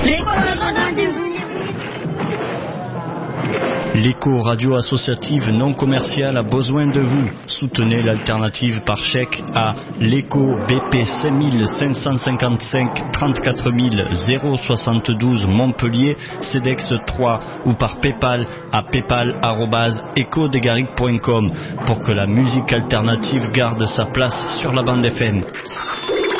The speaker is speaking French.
L'écho radio associative non commerciale a besoin de vous. Soutenez l'alternative par chèque à l'écho BP 5555 34 072 Montpellier, CEDEX 3 ou par Paypal à paypal@ecodegaric.com pour que la musique alternative garde sa place sur la bande FM.